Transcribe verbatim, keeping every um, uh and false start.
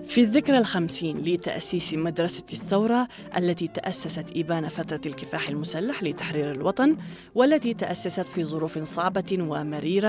في الذكرى الخمسين لتأسيس مدرسة الثورة التي تأسست إبان فترة الكفاح المسلح لتحرير الوطن، والتي تأسست في ظروف صعبة ومريرة